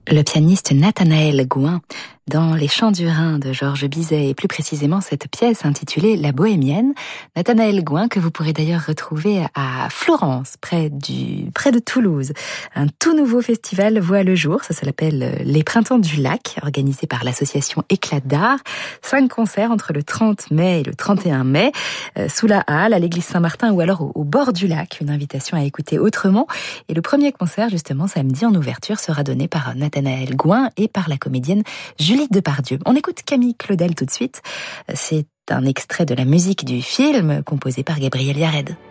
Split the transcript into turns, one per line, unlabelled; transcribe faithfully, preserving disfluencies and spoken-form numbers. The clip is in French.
Le pianiste Nathanaël Gouin dans Les Chants du Rhin de Georges Bizet, et plus précisément cette pièce intitulée La Bohémienne. Nathanaël Gouin, que vous pourrez d'ailleurs retrouver à Florence, près du, près de Toulouse. Un tout nouveau festival voit le jour, ça s'appelle Les Printemps du Lac, organisé par l'association Éclat d'Art. Cinq concerts entre le trente mai et le trente et un mai, euh, sous la halle, à l'église Saint-Martin ou alors au, au bord du lac. Une invitation à écouter autrement. Et le premier concert, justement, samedi en ouverture, sera donné par Nathanaël Gouin et par la comédienne Julie Depardieu. On écoute Camille Claudel tout de suite. C'est un extrait de la musique du film composé par Gabriel Yared.